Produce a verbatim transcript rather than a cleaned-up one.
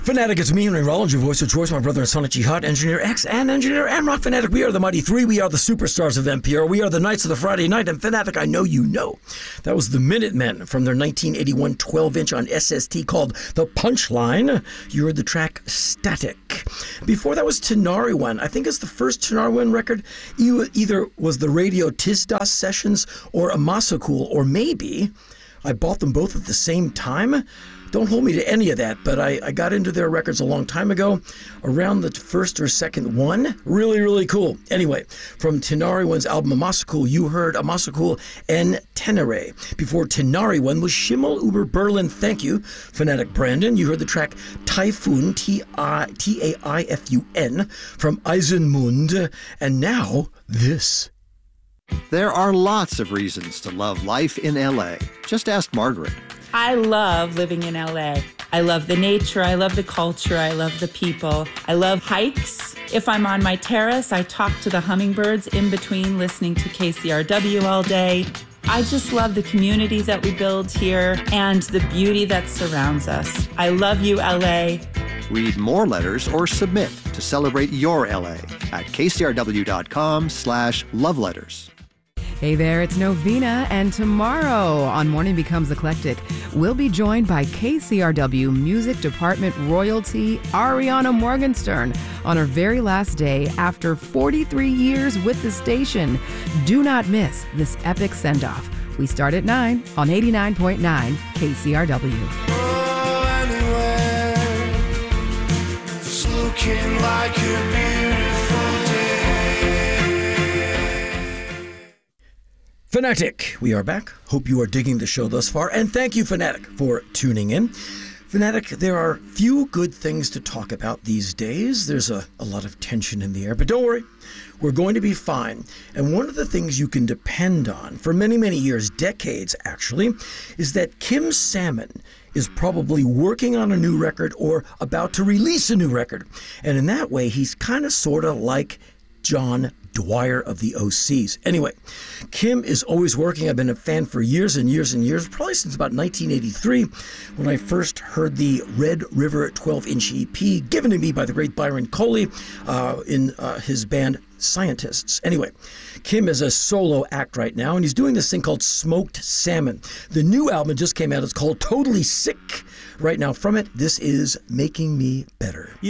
Fanatic, it's me, Henry Rollins, your voice of choice, my brother and son at Jihad, Engineer X, and Engineer and Rock Fanatic. We are the Mighty Three. We are the superstars of N P R. We are the Knights of the Friday Night. And Fanatic, I know you know. That was the Minutemen from their nineteen eighty-one twelve-inch on S S T called The Punchline. You heard the track Static. Before that was Tinariwen. I think it's the first Tinariwen record. Either was the Radio Tisdas sessions or Amasakul, or maybe I bought them both at the same time. Don't hold me to any of that, but I, I got into their records a long time ago, around the first or second one. Really, really cool. Anyway, from Tinariwen's album Amasakul, you heard Amasakul en Tenere. Before Tinariwen was Schimmel über Berlin. Thank you, Fanatic Brandon. You heard the track Taifun, T A I F U N, from Eisenmund. And now, this. There are lots of reasons to love life in L A. Just ask Margaret. I love living in L A. I love the nature, I love the culture, I love the people. I love hikes. If I'm on my terrace, I talk to the hummingbirds in between listening to K C R W all day. I just love the community that we build here and the beauty that surrounds us. I love you, L A. Read more letters or submit to celebrate your L A at kcrw.com slash love letters. Hey there, it's Novena, and tomorrow on Morning Becomes Eclectic, we'll be joined by K C R W Music Department royalty Ariana Morgenstern on her very last day after forty-three years with the station. Do not miss this epic send-off. We start at nine on eighty-nine point nine K C R W. Oh, anywhere, it's looking like a beautiful day. Fanatic, we are back. Hope you are digging the show thus far, and thank you, Fanatic, for tuning in. Fanatic, there are few good things to talk about these days. There's a, a lot of tension in the air, but don't worry, we're going to be fine. And one of the things you can depend on for many, many years, decades actually, is that Kim Salmon is probably working on a new record or about to release a new record. And in that way, he's kind of sort of like John Dwyer of the O Cs. Anyway, Kim is always working. I've been a fan for years and years and years, probably since about nineteen eighty-three, when I first heard the Red River twelve-inch E P given to me by the great Byron Coley uh, in uh, his band Scientists. Anyway, Kim is a solo act right now, and he's doing this thing called Smoked Salmon. The new album just came out. It's called Totally Sick. Right now from it, this is Making Me Better.